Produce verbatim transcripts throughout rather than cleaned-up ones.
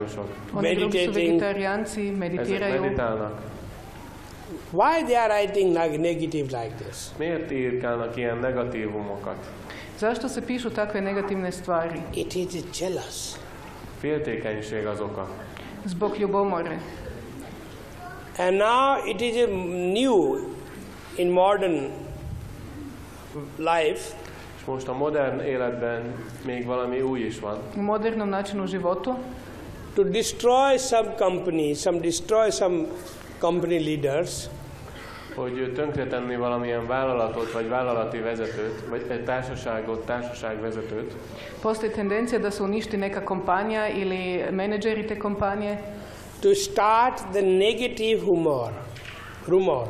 meditating. Why they are writing negative like this? Miért írkálnak ilyen negatívumokat? Zašto se pišu takve negativne stvari? It is jealous. Féltékenység az oka. Zbog ljubomore. And now it is a new in modern life. És most a modern életben még valami új is van. U modernom načinu životu. To destroy some company, some destroy some company leaders. Hogy tönkretenni valamilyen vállalatot, vagy vállalati vezetőt, vagy egy társaságot, társaságvezetőt. Postoji tendencija da se uništi neka kompanija ili menadžeri te kompanije. To start the negative humor, rumor.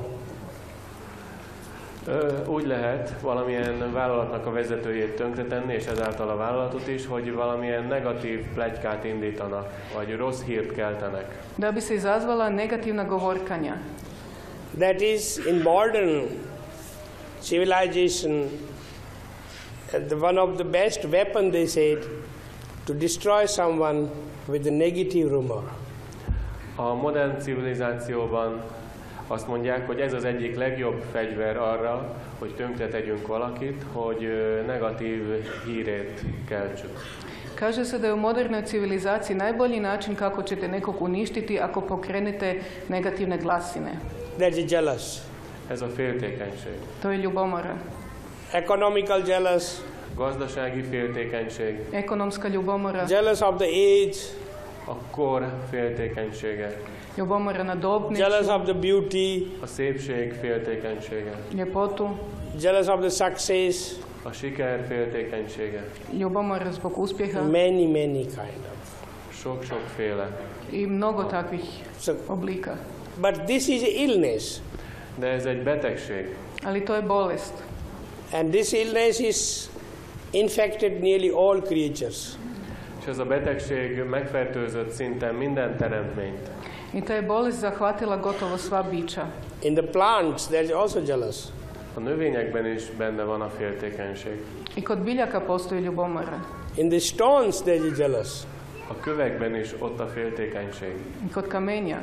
Úgy lehet valamilyen vállalatnak a vezetőjét tönkretenni, és ezáltal a vállalatot is, hogy valamilyen negatív pletykát indítanak, vagy rossz hírt keltenek. Da bi se izazvala negativna govorkanja. That is in modern civilization, the one of the best weapon they said to destroy someone with a negative rumor. A modern civilizációban azt mondják, hogy ez az egyik legjobb fegyver arra, hogy tönkre tegyünk valakit, hogy negatív hírét keltsük. Kaže se da je u modernoj civilizaciji najbolji način kako ćete nekog uništiti ako pokrenete negativne glasine. That is jealous. Ez a féltékenység. To je ljubomora. Economical jealous. Gazdasági féltékenység. Ekonomska ljubomora. Jealous of the age. A kor féltékenysége. Ljubomora na dob. Jealous of the beauty. A szépség féltékenysége. Ljepotu. Jealous of the success. A siker féltékenysége. Ljubomora zbog uspjeha. Many, many kind of. Sok-sokféle. I mnogo takvih oblika. But this is illness. De ez egy betegség. Ali to je bolest. And this illness is infected nearly all creatures. És ez a betegség megfertőzött szinte minden teremtményt. I ta je bolest zahvatila gotovo sva bića. In the plants there is also jealous. A növényekben is benne van a féltékenység. I kod biljaka postoji ljubomora. In the stones there is jealous. A kövekben is ott a féltékenység. I kod kamenja.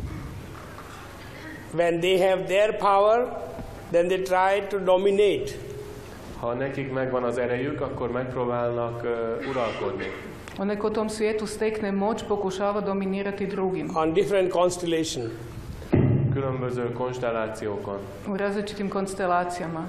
When they have their power, then they try to dominate. Ha nekik megvan az erejük, akkor megpróbálnak uh, uralkodni. Onaj ko u tom svijetu stekne moć pokušava dominirati drugim. On different constellation. Különböző konstellációkon. U različitim konstelacijama.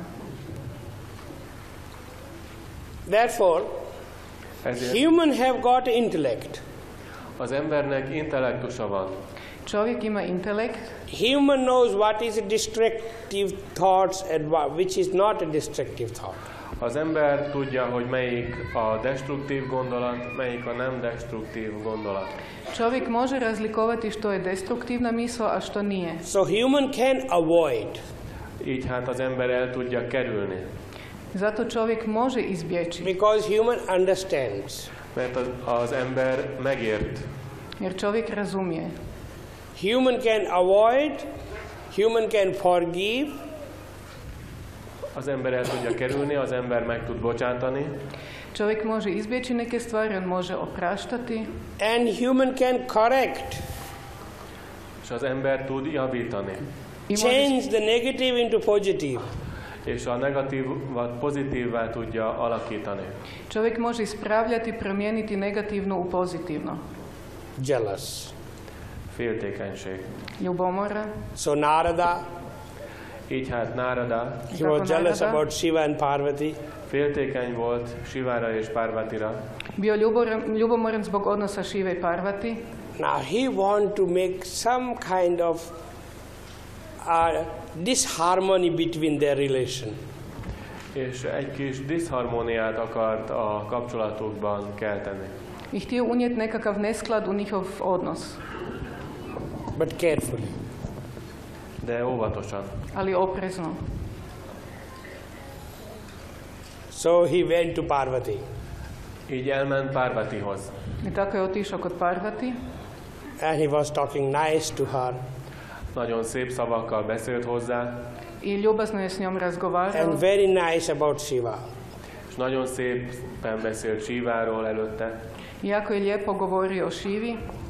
Therefore, ezért human have got intellect. Az embernek intellektusa van. Čovjek ima intelekt. Human knows what is a destructive thoughts and what, which is not a destructive thought. Az ember tudja, hogy melyik a destruktív gondolat, melyik a nem destruktív gondolat. Čovjek može razlikovati što je destruktivna misao, a što nije. So human can avoid. Így hát az ember el tudja kerülni. Zato čovjek može izbjeći. Because human understands. Mert az, az ember megért. Jer čovjek razumije. Human can avoid, human can forgive. Az ember el tudja kerülni, az ember meg tud bocsátani. Čovjek može izbjeći neke stvari, on može opraštati. And human can correct. És az ember tud javítani. Change the negative into positive. És a negatívat pozitívvá tudja alakítani. Čovjek može ispravljati, promijeniti negativno u pozitivno. Jealous. Féltékenység. Ljubomora. So Narada, így hát Narada, he was jealous about Shiva and Parvati. Féltékeny volt Shivára és Parvatira. Bio ljubomoran zbog odnosa Šive i Parvati. Now he want to make some kind of uh, disharmony between their relation. És egy kis diszharmóniát akart a kapcsolatukban kelteni. I htio unijeti nekakav nesklad u njihov odnos. But carefully. De óvatosan. Ali oprezno. So he went to Parvati. Így elment Parvatihoz. I tako je otišao kod Parvati. And he was talking nice to her. Nagyon szép szavakkal beszélt hozzá. I ljubazno je s njom razgovarao. And very nice about Shiva. És nagyon szépen beszélt Shiváról előtte. Jako je lijepo govorio o Šivi.